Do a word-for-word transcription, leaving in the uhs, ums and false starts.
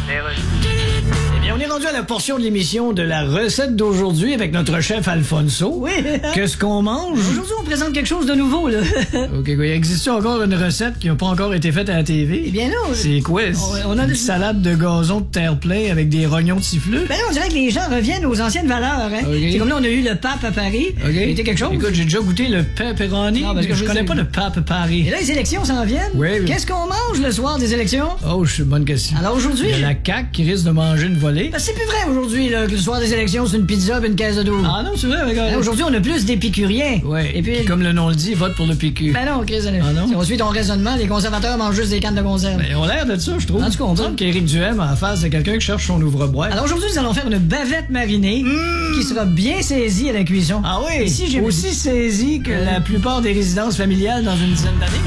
Eh bien, on est rendu à la portion de l'émission de la recette d'aujourd'hui avec notre chef Alfonso. Oui. Qu'est-ce qu'on mange? Aujourd'hui, on présente quelque chose de nouveau, là. OK, quoi. Existe-t-il encore une recette qui n'a pas encore été faite à la T V? Eh bien, non. C'est quoi? On, on a une des... salade de gazon de terre-plein avec des rognons de siffleux? Ben là, on dirait que les gens reviennent aux anciennes valeurs, hein. Okay. C'est comme là, on a eu le pape à Paris. OK. C'était quelque chose. Écoute, j'ai déjà goûté le pepperoni. Non, parce que je je connais sais. pas le pape à Paris. Et là, les élections s'en viennent. Oui, oui. Qu'est-ce qu'on mange le soir des élections? Oh, c'est une bonne question. Alors aujourd'hui... Il y a la C A Q qui risque de manger une volée. Ben, c'est plus vrai aujourd'hui, là, que le soir des élections, c'est une pizza et une caisse de double. Ah non, c'est vrai, regarde. Hein, aujourd'hui, on a plus d'épicuriens. Ouais. Et puis... Comme le nom le dit, vote pour le P Q. Ben non, Chris, Ah non? si on suit ton raisonnement, les conservateurs mangent juste des cannes de conserve. Ben, on a l'air de ça, je trouve. En tout cas, on me peut. semble qu'Éric Duhem en face de quelqu'un qui cherche son ouvre-boîte. Alors aujourd'hui, nous allons faire une bavette marinée Mmh. qui sera bien saisie à la cuisson. Ah oui? Ici, j'ai aussi saisi que la plupart des résidences familiales dans une dizaine d'années.